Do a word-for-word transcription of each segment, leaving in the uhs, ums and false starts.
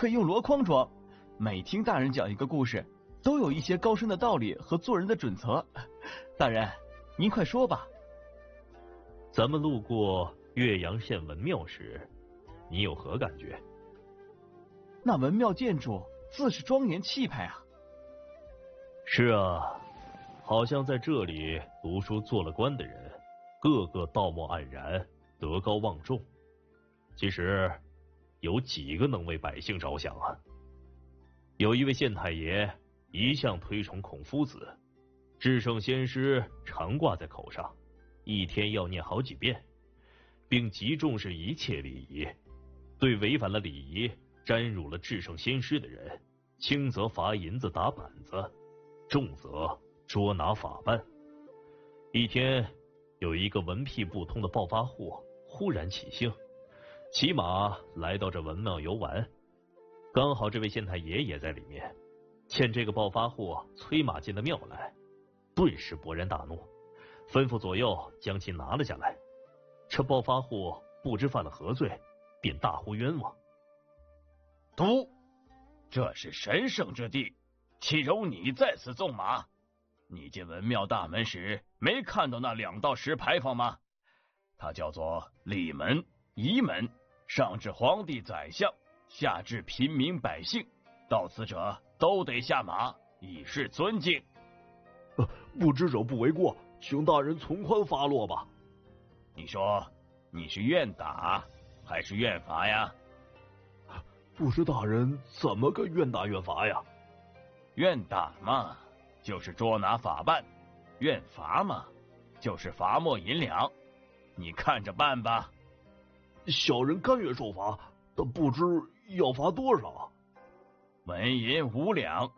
可以用箩筐装。每听大人讲一个故事，都有一些高深的道理和做人的准则。大人，您快说吧。 咱们路过岳阳县文庙时，你有何感觉？ 那文庙建筑自是庄严气派啊。 是啊，好像在这里读书做了官的人，个个道貌岸然，德高望重。其实有几个能为百姓着想啊？有一位县太爷一向推崇孔夫子，至圣先师常挂在口上，一天要念好几遍，并极重视一切礼仪。对违反了礼仪、沾辱了至圣先师的人，轻则罚银子打板子，重则捉拿法办。一天，有一个文屁不通的暴发户忽然起兴，骑马来到这文庙游玩，刚好这位县太爷也在里面，见这个暴发户催马进了庙来，顿时勃然大怒，吩咐左右将其拿了下来。这暴发户不知犯了何罪，便大呼冤枉。 都，这是神圣之地，岂容你在此纵马？你进文庙大门时，没看到那两道石牌坊吗？它叫做礼门、仪门，上至皇帝宰相，下至平民百姓，到此者都得下马，以示尊敬。 呃，不知者不为过，请大人从宽发落吧。 你说你是愿打还是愿罚呀？ 不知大人怎么个愿打愿罚呀？ 愿打嘛，就是捉拿法办；愿罚嘛，就是罚没银两。你看着办吧。 小人甘愿受罚，但不知要罚多少。 文银五两。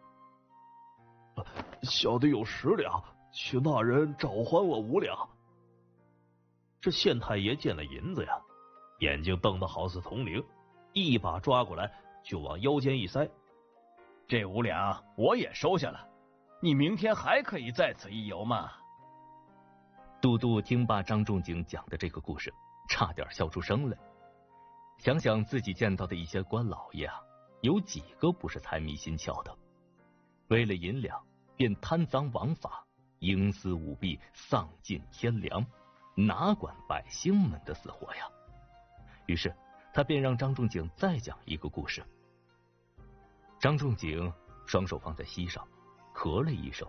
小的有十两，请大人找还我五两。这县太爷见了银子呀，眼睛瞪得好似铜铃，一把抓过来就往腰间一塞。 这五两我也收下了，你明天还可以在此一游嘛。 杜杜听罢张仲景讲的这个故事，差点笑出声来。想想自己见到的一些官老爷啊，有几个不是财迷心窍的？为了银两，便贪赃枉法，营私舞弊，丧尽天良，哪管百姓们的死活呀？于是他便让张仲景再讲一个故事。张仲景双手放在膝上，咳了一声。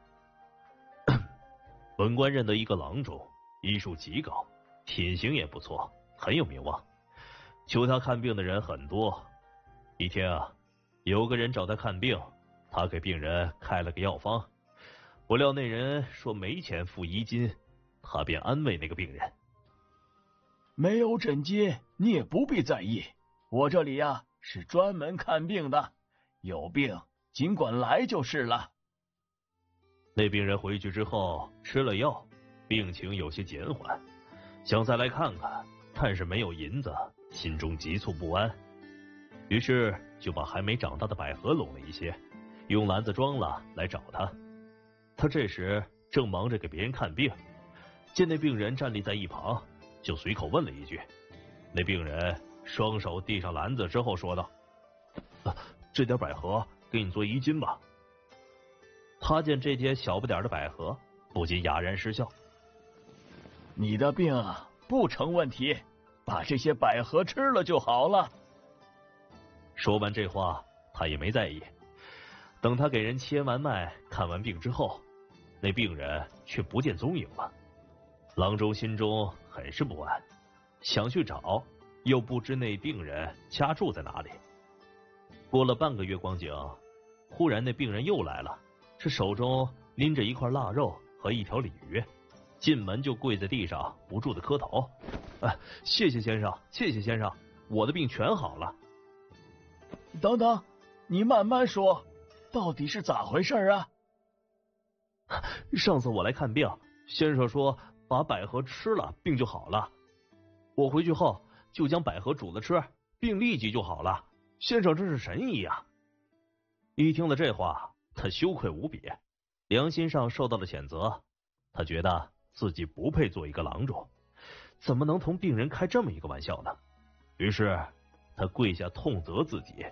本官认得一个郎中，医术极高，品行也不错，很有名望。求他看病的人很多。一天啊，有个人找他看病，他给病人开了个药方，不料那人说没钱付医金，他便安慰那个病人： 没有诊金，你也不必在意，我这里呀是专门看病的，有病尽管来就是了。 那病人回去之后吃了药，病情有些减缓，想再来看看，但是没有银子，心中急促不安，于是就把还没长大的百合拢了一些，用篮子装了来找他。他这时正忙着给别人看病，见那病人站立在一旁，就随口问了一句。那病人双手递上篮子之后说道：啊，这点百合给你做衣襟吧。他见这些小不点的百合，不禁哑然失笑。 你的病不成问题，把这些百合吃了就好了。 说完这话，他也没在意。等他给人切完脉、看完病之后，那病人却不见踪影了。郎中心中很是不安，想去找，又不知那病人家住在哪里。过了半个月光景，忽然那病人又来了，是手中拎着一块腊肉和一条鲤鱼，进门就跪在地上不住的磕头：啊，谢谢先生，谢谢先生，我的病全好了。 等等，你慢慢说，到底是咋回事啊？ 上次我来看病，先生说把百合吃了病就好了，我回去后就将百合煮了吃，病立即就好了，先生真是神医啊。一听了这话，他羞愧无比，良心上受到了谴责，他觉得自己不配做一个郎中，怎么能同病人开这么一个玩笑呢？于是他跪下痛责自己，